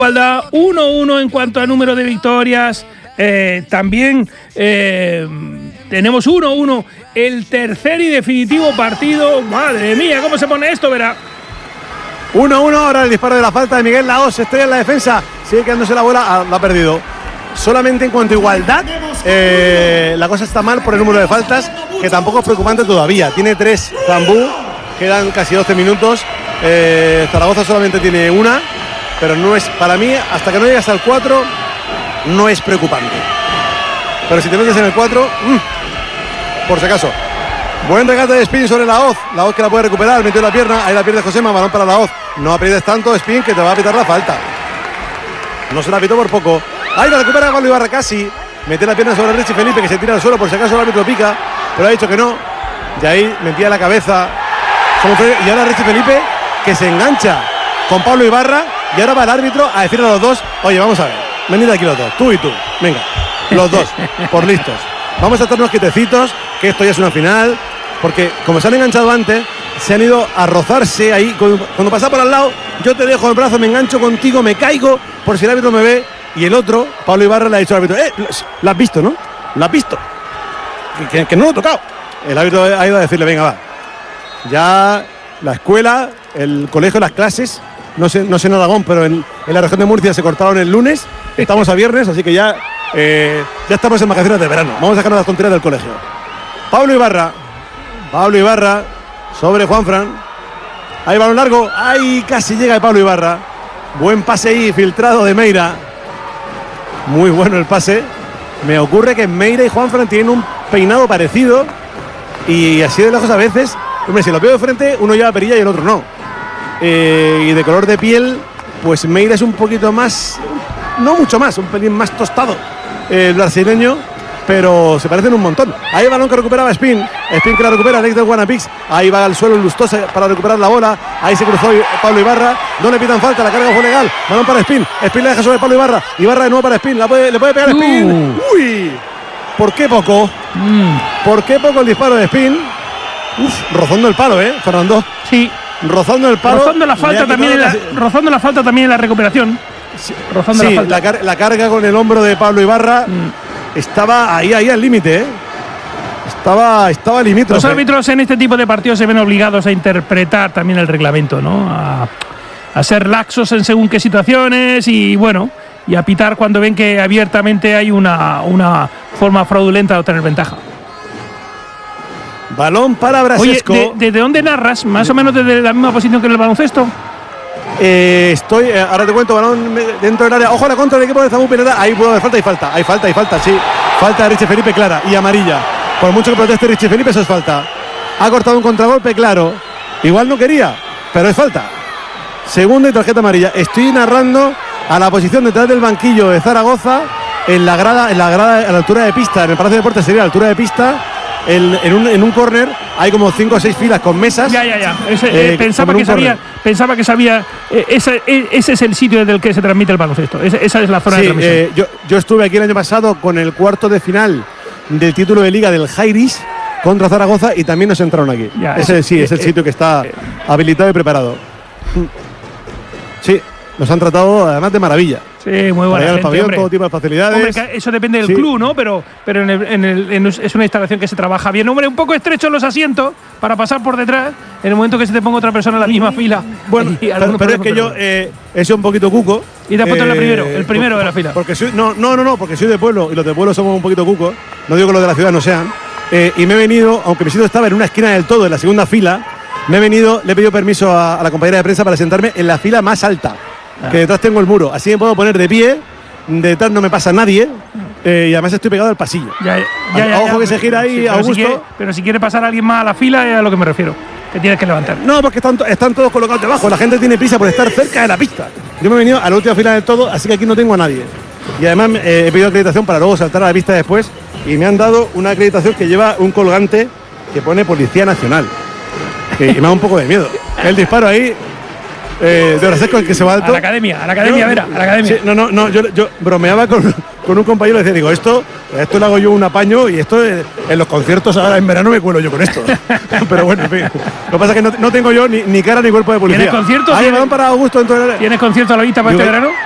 igualdad, 1-1 en cuanto a número de victorias. También tenemos 1-1 el tercer y definitivo partido. Madre mía, ¿cómo se pone esto? Verá. 1-1, ahora el disparo de la falta de Miguel Laos, estrella en la defensa, sigue quedándose la bola, la ha perdido. Solamente en cuanto a igualdad, la cosa está mal por el número de faltas, que tampoco es preocupante todavía. Tiene 3 Zambú, quedan casi 12 minutos. Zaragoza solamente tiene una, pero no es, para mí, hasta que no llegas al 4, no es preocupante. Pero si te metes en el 4, por si acaso. Buen regate de Spin sobre Laoz que la puede recuperar, metió la pierna, ahí la pierde Josema, balón para Laoz. No aprietes tanto, Spin, que te va a pitar la falta. No se la pitó por poco. Ahí la recupera Pablo Ibarra casi. Mete la pierna sobre Richie Felipe, que se tira al suelo por si acaso el árbitro pica, pero ha dicho que no. De ahí metía la cabeza. Y ahora Richie Felipe, que se engancha con Pablo Ibarra, y ahora va el árbitro a decirle a los dos: oye, vamos a ver, venid aquí los dos, tú y tú, venga, los dos, por listos. Vamos a estarnos quietecitos, que esto ya es una final, porque como se han enganchado antes, se han ido a rozarse ahí. Cuando pasa por al lado, yo te dejo el brazo, me engancho contigo, me caigo, por si el árbitro me ve. Y el otro, Pablo Ibarra, le ha dicho al árbitro: lo has visto, ¿no? Lo has visto. Que no lo he tocado. El árbitro ha ido a decirle: venga, va. Ya la escuela, el colegio, las clases, no sé en Aragón, pero en la región de Murcia se cortaron el lunes. Estamos a viernes, así que ya estamos en vacaciones de verano. Vamos a dejarnos las tonterías del colegio. Pablo Ibarra sobre Juanfran. Ahí balón largo. Ahí casi llega Pablo Ibarra. Buen pase ahí, filtrado de Meira. Muy bueno el pase. Me ocurre que Meira y Juanfran tienen un peinado parecido. Y así de lejos a veces. Hombre, si lo veo de frente, uno lleva perilla y el otro no. Y de color de piel, pues Meira es un poquito más, no mucho más, un pelín más tostado el brasileño, pero se parecen un montón. Ahí el balón que recuperaba Spin que la recupera, Alex del Guanapix. Ahí va al suelo Lustosa para recuperar la bola. Ahí se cruzó Pablo Ibarra, no le pitan falta, la carga fue legal. Balón para Spin la deja sobre Pablo Ibarra de nuevo para Spin, le puede pegar Spin. Uy, ¿por qué poco? ¿Por qué poco el disparo de Spin? Rozando el palo, Fernando. Sí. Rozando el palo. Rozando la falta también en la recuperación. Sí, la carga con el hombro de Pablo Ibarra. Estaba ahí al límite, Estaba al límite. Los árbitros en este tipo de partidos se ven obligados a interpretar también el reglamento, ¿no? A ser laxos en según qué situaciones y bueno, y a pitar cuando ven que abiertamente hay una forma fraudulenta de obtener ventaja. Balón para Brasesco. Oye, ¿desde dónde narras? ¿Más o menos desde la misma posición que en el baloncesto? Ahora te cuento, balón dentro del área. Ojo a la contra del equipo de Zambú Pineda. Ahí puede haber falta. Hay falta, sí. Falta de Richie Felipe clara y amarilla. Por mucho que proteste Richie Felipe, eso es falta. Ha cortado un contragolpe, claro. Igual no quería, pero es falta. Segunda y tarjeta amarilla. Estoy narrando a la posición detrás del banquillo de Zaragoza, en la grada a la altura de pista. En el Palacio de Deportes sería a la altura de pista. En un córner hay como 5 o 6 filas con mesas. Ya. Pensaba que sabía. Ese es el sitio desde el que se transmite el baloncesto. Esa es la zona de transmisión. Yo estuve aquí el año pasado con el cuarto de final del título de liga del Jairis contra Zaragoza y también nos entraron aquí. Es el sitio que está habilitado y preparado. Sí, nos han tratado además de maravilla. Sí, muy buena gente, el pabellón, todo tipo de facilidades. Hombre, eso depende del club, ¿no? Pero es una instalación que se trabaja bien. Hombre, un poco estrecho los asientos para pasar por detrás en el momento que se te ponga otra persona en la misma fila. Bueno, pero es que yo he sido un poquito cuco. Y te has puesto el primero de la fila. Porque porque soy de pueblo y los de pueblo somos un poquito cucos. No digo que los de la ciudad no sean. Y me he venido, aunque mi sitio estaba en una esquina del todo, en la segunda fila, le he pedido permiso a la compañera de prensa para sentarme en la fila más alta. Que detrás tengo el muro, así me puedo poner de pie, detrás no me pasa nadie y además estoy pegado al pasillo. Ojo que se gira ahí, Augusto. Pero si quiere pasar a alguien más a la fila, es a lo que me refiero, que tienes que levantar. No, porque están todos colocados debajo, la gente tiene prisa por estar cerca de la pista. Yo me he venido a la última fila del todo, así que aquí no tengo a nadie. Y además he pedido acreditación para luego saltar a la pista después y me han dado una acreditación que lleva un colgante que pone Policía Nacional. Y me da un poco de miedo. El disparo ahí. De Brasesco, el que se va alto. A la academia, Vera, a la academia. Sí, yo bromeaba con un compañero y decía, digo, esto lo hago yo un apaño y esto en los conciertos ahora en verano me cuelo yo con esto. Pero bueno, en fin. Lo que pasa es que no tengo yo ni cara ni cuerpo de policía. ¿Tienes conciertos? Ahí van para Augusto dentro de... ¿Tienes conciertos a la vista para este verano?